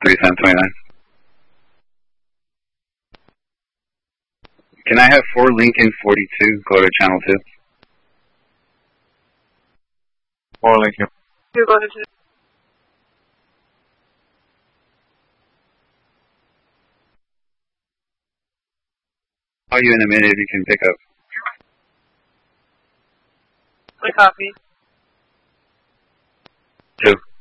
3729. Can I have 4 Lincoln 42 go to channel 2? 4 Lincoln. You go to 2. Call you in a minute if you can pick up. I copy. 2.